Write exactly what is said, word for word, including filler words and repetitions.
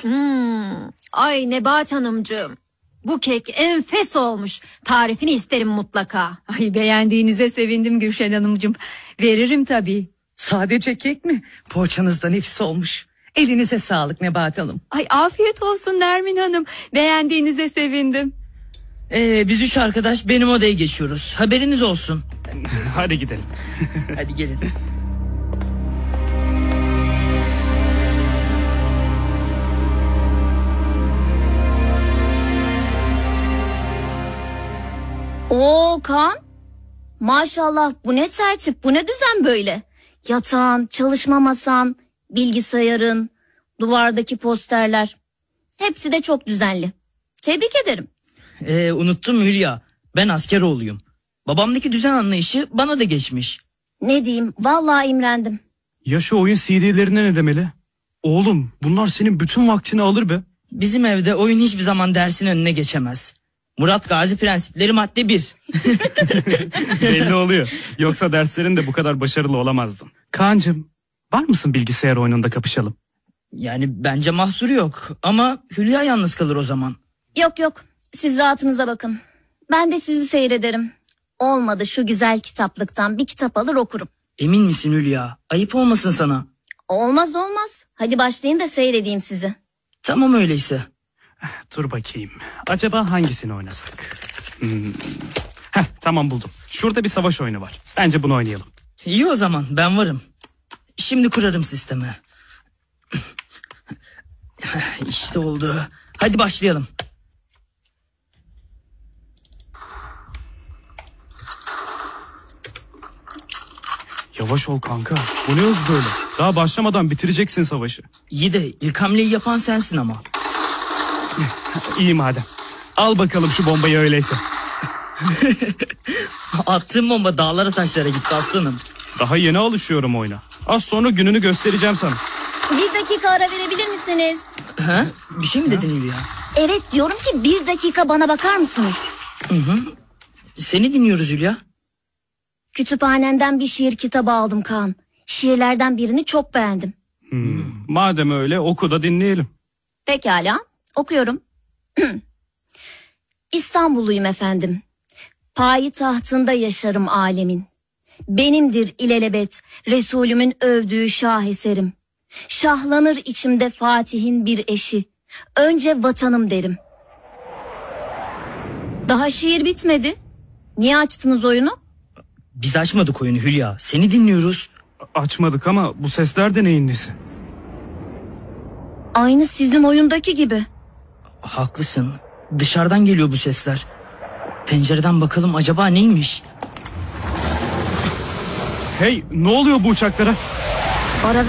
Hmm. Ay Nebahat Hanımcığım, bu kek enfes olmuş. Tarifini isterim mutlaka. Ay beğendiğinize sevindim Gülşen Hanımcığım. Veririm tabii. Sadece kek mi? Poğaçanız da nefis olmuş. Elinize sağlık Nebahat Hanım. Ay afiyet olsun Nermin Hanım. Beğendiğinize sevindim. Ee, biz üç arkadaş benim odaya geçiyoruz. Haberiniz olsun. Hadi gidelim. Hadi gelin. Oo Kaan, maşallah bu ne tertip, bu ne düzen böyle. Yatağın, çalışma masan, bilgisayarın, duvardaki posterler, hepsi de çok düzenli. Tebrik ederim. Ee, unuttum Hülya. Ben asker oğluyum. Babamdaki düzen anlayışı bana da geçmiş. Ne diyeyim, vallahi imrendim. Ya şu oyun C D'lerine ne demeli? Oğlum bunlar senin bütün vaktini alır be. Bizim evde oyun hiçbir zaman dersin önüne geçemez. Murat Gazi prensipleri madde bir. Belli oluyor. Yoksa derslerin de bu kadar başarılı olamazdın. Kaan'cığım, var mısın bilgisayar oyununda kapışalım? Yani bence mahsuru yok. Ama Hülya yalnız kalır o zaman. Yok yok, siz rahatınıza bakın. Ben de sizi seyrederim. Olmadı şu güzel kitaplıktan bir kitap alır okurum. Emin misin Hülya? Ayıp olmasın sana. Olmaz olmaz. Hadi başlayın da seyredeyim sizi. Tamam öyleyse. Dur bakayım. Acaba hangisini oynasak? Hmm. Heh, tamam buldum. Şurada bir savaş oyunu var. Bence bunu oynayalım. İyi o zaman, ben varım. Şimdi kurarım sistemi. İşte oldu. Hadi başlayalım. Yavaş ol kanka. Bu ne hız böyle? Daha başlamadan bitireceksin savaşı. İyi de ilk hamleyi yapan sensin ama. İyi madem. Al bakalım şu bombayı öyleyse. Attığım bomba dağlara taşlara gitti aslanım. Daha yeni alışıyorum oyuna. Az sonra gününü göstereceğim sana. Bir dakika ara verebilir misiniz? Ha? Bir şey mi dedin Hülya? Evet diyorum ki bir dakika bana bakar mısınız? Hı hı. Seni dinliyoruz Hülya. Kütüphanenden bir şiir kitabı aldım Kaan. Şiirlerden birini çok beğendim. Hmm. Madem öyle oku da dinleyelim. Pekala, okuyorum. İstanbulluyum efendim. Payitahtında yaşarım alemin. Benimdir ilelebet Resulümün övdüğü şaheserim. Şahlanır içimde Fatih'in bir eşi. Önce vatanım derim. Daha şiir bitmedi. Niye açtınız oyunu? Biz açmadık oyunu Hülya. Seni dinliyoruz. Açmadık ama bu sesler de neyin nesi? Aynı sizin oyundaki gibi. Haklısın. Dışarıdan geliyor bu sesler. Pencereden bakalım acaba neymiş? Hey, ne oluyor bu uçaklara? Ara